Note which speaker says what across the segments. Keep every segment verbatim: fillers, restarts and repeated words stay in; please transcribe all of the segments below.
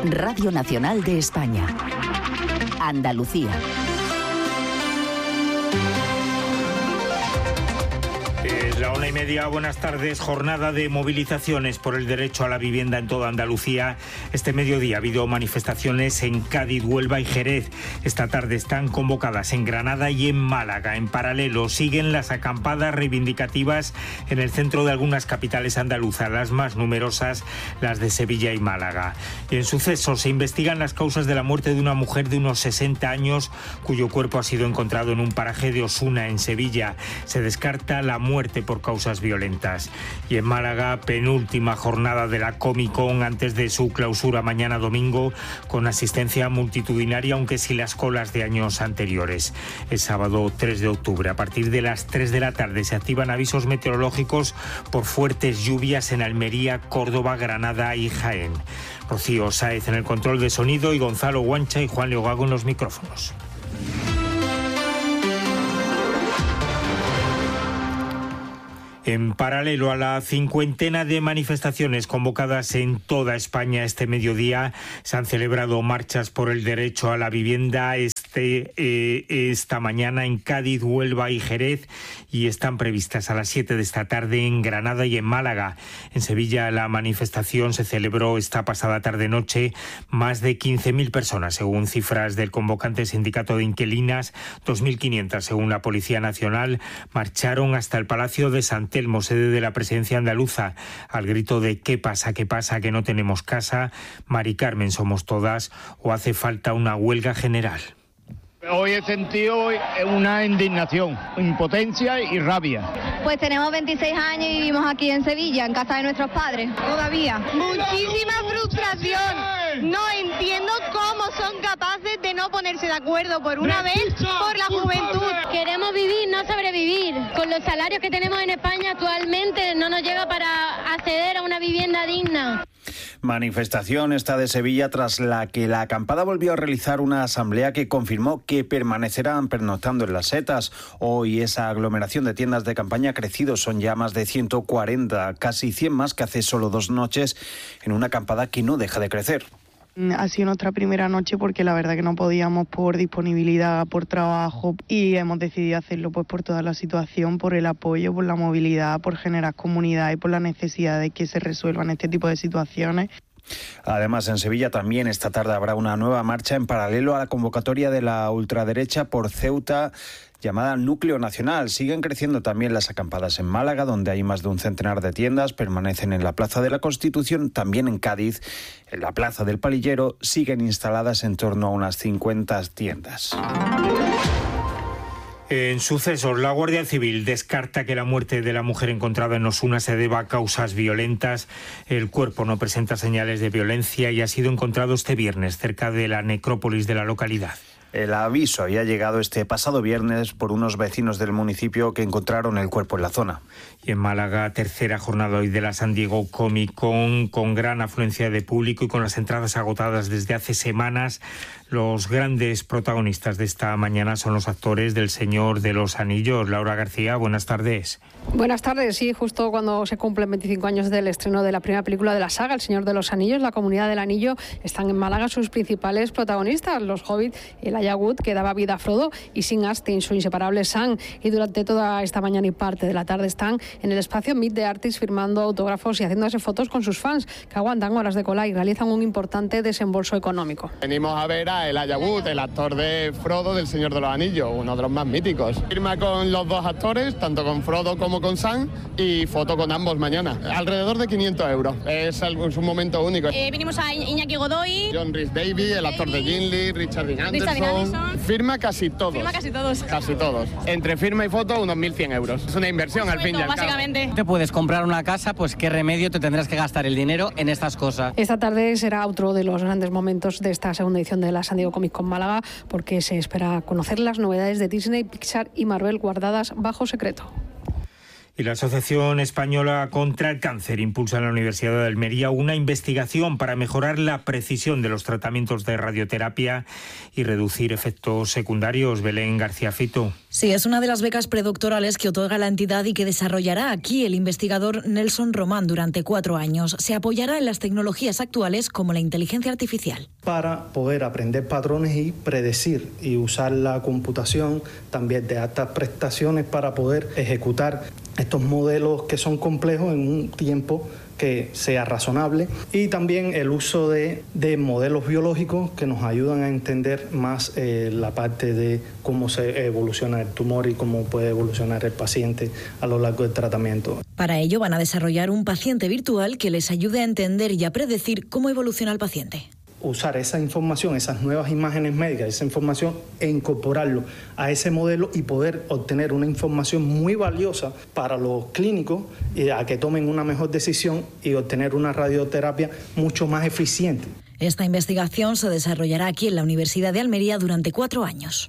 Speaker 1: Radio Nacional de España. Andalucía.
Speaker 2: La una y media, buenas tardes. Jornada de movilizaciones por el derecho a la vivienda en toda Andalucía. Este mediodía ha habido manifestaciones en Cádiz, Huelva y Jerez. Esta tarde están convocadas en Granada y en Málaga. En paralelo siguen las acampadas reivindicativas en el centro de algunas capitales andaluzas, las más numerosas, las de Sevilla y Málaga. Y en sucesos se investigan las causas de la muerte de una mujer de unos sesenta años cuyo cuerpo ha sido encontrado en un paraje de Osuna, en Sevilla. Se descarta la muerte por causas violentas. Y en Málaga, penúltima jornada de la Comic Con antes de su clausura mañana domingo, con asistencia multitudinaria, aunque sin las colas de años anteriores. El sábado tres de octubre, a partir de las tres de la tarde, se activan avisos meteorológicos por fuertes lluvias en Almería, Córdoba, Granada y Jaén. Rocío Sáez en el control de sonido y Gonzalo Guancha y Juan Leogago en los micrófonos. En paralelo a la cincuentena de manifestaciones convocadas en toda España este mediodía, se han celebrado marchas por el derecho a la vivienda este, eh, esta mañana en Cádiz, Huelva y Jerez, y están previstas a las siete de esta tarde en Granada y en Málaga. En Sevilla la manifestación se celebró esta pasada tarde-noche. Más de quince mil personas, según cifras del convocante sindicato de inquilinas, dos mil quinientas según la Policía Nacional, marcharon hasta el Palacio de San Telmo, sede de la presidencia andaluza, al grito de ¿qué pasa, qué pasa, que no tenemos casa? Mari Carmen, somos todas, o hace falta una huelga general.
Speaker 3: Hoy he sentido una indignación, impotencia y rabia.
Speaker 4: Pues tenemos veintiséis años y vivimos aquí en Sevilla, en casa de nuestros padres. Todavía.
Speaker 5: Muchísima frustración. No entiendo cómo son capaces de no ponerse de acuerdo por una vez por la juventud.
Speaker 6: Queremos vivir, no sobrevivir. Con los salarios que tenemos en España actualmente no nos llega para acceder a una vivienda digna.
Speaker 7: Manifestación esta de Sevilla tras la que la acampada volvió a realizar una asamblea que confirmó que permanecerán pernoctando en las setas. Hoy esa aglomeración de tiendas de campaña ha crecido, son ya más de ciento cuarenta, casi cien más que hace solo dos noches, en una acampada que no deja de crecer.
Speaker 8: Ha sido nuestra primera noche porque la verdad que no podíamos por disponibilidad, por trabajo, y hemos decidido hacerlo pues por toda la situación, por el apoyo, por la movilidad, por generar comunidad y por la necesidad de que se resuelvan este tipo de situaciones.
Speaker 7: Además, en Sevilla también esta tarde habrá una nueva marcha en paralelo a la convocatoria de la ultraderecha por Ceuta, llamada Núcleo Nacional. Siguen creciendo también las acampadas en Málaga, donde hay más de un centenar de tiendas, permanecen en la Plaza de la Constitución, también en Cádiz, en la Plaza del Palillero, siguen instaladas en torno a unas cincuenta tiendas.
Speaker 2: En sucesos, la Guardia Civil descarta que la muerte de la mujer encontrada en Osuna se deba a causas violentas. El cuerpo no presenta señales de violencia y ha sido encontrado este viernes cerca de la necrópolis de la localidad.
Speaker 7: El aviso había llegado este pasado viernes por unos vecinos del municipio que encontraron el cuerpo en la zona.
Speaker 2: Y en Málaga, tercera jornada hoy de la San Diego Comic Con, con gran afluencia de público y con las entradas agotadas desde hace semanas. Los grandes protagonistas de esta mañana son los actores del Señor de los Anillos. Laura García, buenas tardes.
Speaker 9: Buenas tardes, sí, justo cuando se cumplen veinticinco años del estreno de la primera película de la saga, El Señor de los Anillos, la Comunidad del Anillo, están en Málaga sus principales protagonistas, los Hobbit, el Elijah Wood, que daba vida a Frodo, y Sean Astin, su inseparable Sam. Y durante toda esta mañana y parte de la tarde están en el espacio Meet the Artist firmando autógrafos y haciéndose fotos con sus fans, que aguantan horas de cola y realizan un importante desembolso económico.
Speaker 3: Venimos a ver a Elijah Wood, el actor de Frodo del Señor de los Anillos, uno de los más míticos. Firma con los dos actores, tanto con Frodo como con Sam, y foto con ambos mañana. Alrededor de quinientos euros. Es, es un momento único.
Speaker 5: Eh, vinimos a Iñaki Godoy,
Speaker 3: John Rhys Davies, el actor de Gimli, Richard Dean Anderson.
Speaker 5: Richard Dean Anderson.
Speaker 3: Firma casi todos.
Speaker 5: Firma casi todos.
Speaker 3: Casi todos. Entre firma y foto, unos mil cien euros. Es una inversión al fin y al cabo.
Speaker 5: Básicamente.
Speaker 10: Te puedes comprar una casa, pues qué remedio te tendrás que gastar el dinero en estas cosas.
Speaker 9: Esta tarde será otro de los grandes momentos de esta segunda edición de la San Diego Comic Con Málaga, porque se espera conocer las novedades de Disney, Pixar y Marvel guardadas bajo secreto.
Speaker 2: Y la Asociación Española contra el Cáncer impulsa en la Universidad de Almería una investigación para mejorar la precisión de los tratamientos de radioterapia y reducir efectos secundarios. Belén García Fito.
Speaker 11: Sí, es una de las becas predoctorales que otorga la entidad y que desarrollará aquí el investigador Nelson Román durante cuatro años. Se apoyará en las tecnologías actuales como la inteligencia artificial.
Speaker 12: Para poder aprender patrones y predecir y usar la computación también de altas prestaciones para poder ejecutar estos modelos que son complejos en un tiempo que sea razonable, y también el uso de, de modelos biológicos que nos ayudan a entender más eh, la parte de cómo se evoluciona el tumor y cómo puede evolucionar el paciente a lo largo del tratamiento.
Speaker 11: Para ello van a desarrollar un paciente virtual que les ayude a entender y a predecir cómo evoluciona el paciente.
Speaker 12: Usar esa información, esas nuevas imágenes médicas, esa información e incorporarlo a ese modelo y poder obtener una información muy valiosa para los clínicos y a que tomen una mejor decisión y obtener una radioterapia mucho más eficiente.
Speaker 11: Esta investigación se desarrollará aquí en la Universidad de Almería durante cuatro años.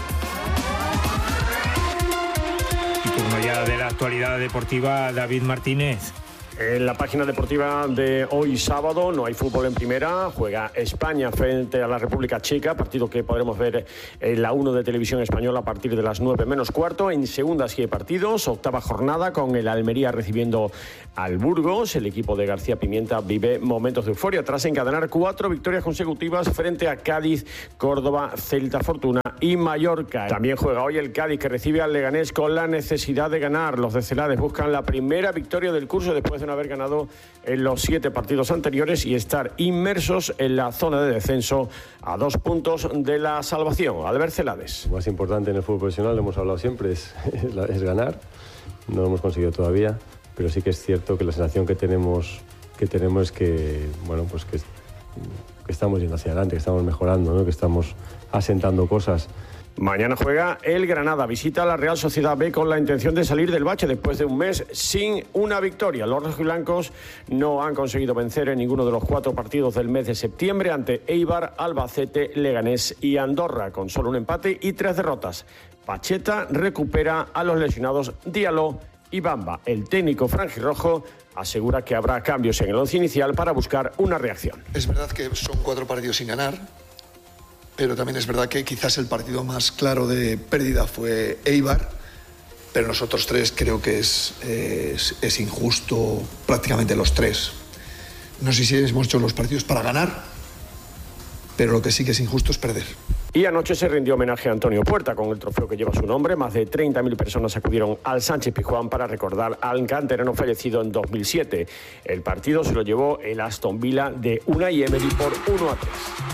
Speaker 2: Y turno ya de la actualidad deportiva, David Martínez.
Speaker 13: En la página deportiva de hoy sábado no hay fútbol en primera, juega España frente a la República Checa, partido que podremos ver en la uno de Televisión Española a partir de las nueve menos cuarto. En segunda sí hay partidos, octava jornada con el Almería recibiendo al Burgos. El equipo de García Pimienta vive momentos de euforia tras encadenar cuatro victorias consecutivas frente a Cádiz, Córdoba, Celta, Fortuna y Mallorca. También juega hoy el Cádiz, que recibe al Leganés con la necesidad de ganar. Los de Celades buscan la primera victoria del curso después de no haber ganado en los siete partidos anteriores y estar inmersos en la zona de descenso a dos puntos de la salvación. Albert Celades.
Speaker 14: Lo más importante en el fútbol profesional, lo hemos hablado siempre, es, es ganar. No lo hemos conseguido todavía, pero sí que es cierto que la sensación que tenemos, que tenemos es que, bueno, pues que, que estamos yendo hacia adelante, que estamos mejorando, ¿no? Que estamos asentando cosas.
Speaker 13: Mañana juega el Granada, visita a la Real Sociedad B con la intención de salir del bache después de un mes sin una victoria. Los rojiblancos no han conseguido vencer en ninguno de los cuatro partidos del mes de septiembre ante Eibar, Albacete, Leganés y Andorra, con solo un empate y tres derrotas. Pacheta recupera a los lesionados Diallo y Bamba. El técnico franjirrojo asegura que habrá cambios en el once inicial para buscar una reacción.
Speaker 15: Es verdad que son cuatro partidos sin ganar, pero también es verdad que quizás el partido más claro de pérdida fue Eibar, pero nosotros tres creo que es, es, es injusto prácticamente los tres. No sé si hemos hecho los partidos para ganar, pero lo que sí que es injusto es perder.
Speaker 13: Y anoche se rindió homenaje a Antonio Puerta con el trofeo que lleva su nombre. Más de treinta mil personas acudieron al Sánchez Pizjuán para recordar al canterano fallecido en dos mil siete. El partido se lo llevó el Aston Villa de Unai Emery por uno a tres.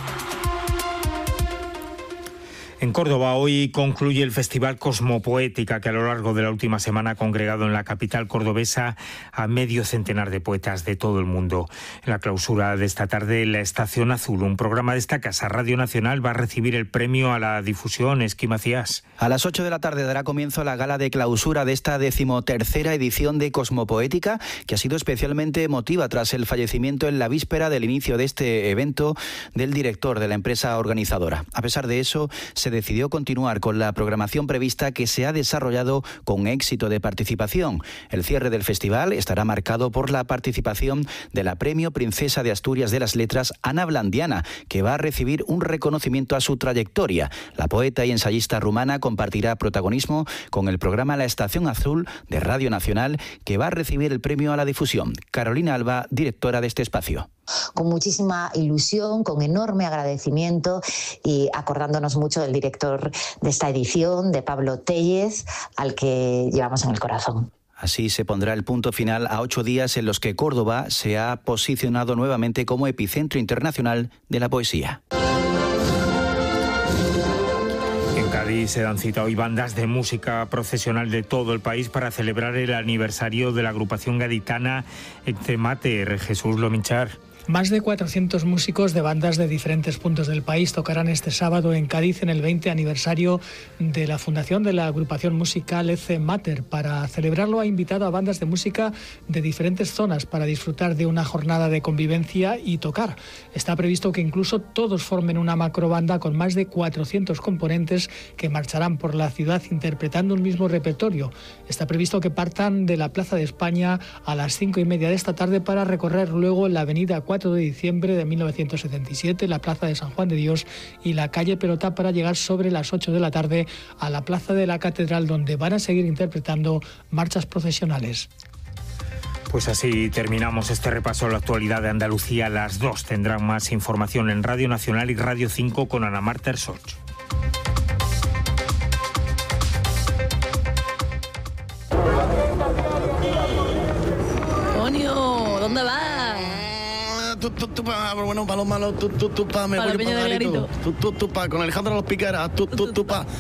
Speaker 2: En Córdoba hoy concluye el Festival Cosmopoética, que a lo largo de la última semana ha congregado en la capital cordobesa a medio centenar de poetas de todo el mundo. En la clausura de esta tarde, La Estación Azul, un programa de esta casa, Radio Nacional, va a recibir el premio a la difusión. Esqui Macías.
Speaker 16: A las ocho de la tarde dará comienzo la gala de clausura de esta decimotercera edición de Cosmopoética, que ha sido especialmente emotiva tras el fallecimiento en la víspera del inicio de este evento del director de la empresa organizadora. A pesar de eso, se decidió continuar con la programación prevista, que se ha desarrollado con éxito de participación. El cierre del festival estará marcado por la participación de la Premio Princesa de Asturias de las Letras, Ana Blandiana, que va a recibir un reconocimiento a su trayectoria. La poeta y ensayista rumana compartirá protagonismo con el programa La Estación Azul de Radio Nacional, que va a recibir el premio a la difusión. Carolina Alba, directora de este espacio.
Speaker 17: Con muchísima ilusión, con enorme agradecimiento y acordándonos mucho del director de esta edición, de Pablo Tellez, al que llevamos en el corazón.
Speaker 16: Así se pondrá el punto final a ocho días en los que Córdoba se ha posicionado nuevamente como epicentro internacional de la poesía.
Speaker 2: En Cádiz se dan cita hoy bandas de música profesional de todo el país para celebrar el aniversario de la agrupación gaditana Ectemater. Jesús Lominchar.
Speaker 18: Más de cuatrocientos músicos de bandas de diferentes puntos del país tocarán este sábado en Cádiz en el veinte aniversario de la fundación de la agrupación musical Ecce Mater. Para celebrarlo ha invitado a bandas de música de diferentes zonas para disfrutar de una jornada de convivencia y tocar. Está previsto que incluso todos formen una macrobanda con más de cuatrocientos componentes que marcharán por la ciudad interpretando un mismo repertorio. Está previsto que partan de la Plaza de España a las cinco y media de esta tarde para recorrer luego la avenida cuatro de diciembre de mil novecientos setenta y siete, la Plaza de San Juan de Dios y la calle Pelota para llegar sobre las ocho de la tarde a la Plaza de la Catedral, donde van a seguir interpretando marchas procesionales.
Speaker 2: Pues así terminamos este repaso a la actualidad de Andalucía. A las dos tendrán más información en Radio Nacional y Radio cinco con Ana Marta Ersoch.
Speaker 19: Antonio, ¿dónde vas?
Speaker 20: Tu, tu, tu, pa, bueno, para los malos, tu, tu, tu, pa, me
Speaker 19: para
Speaker 20: voy para el garito. Tu, tu, tu, pa, con Alejandro Los Piqueras, tu, tu, tu, pa.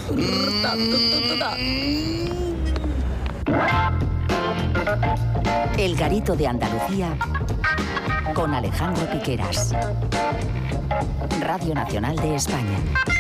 Speaker 1: El Garito de Andalucía con Alejandro Piqueras. Radio Nacional de España.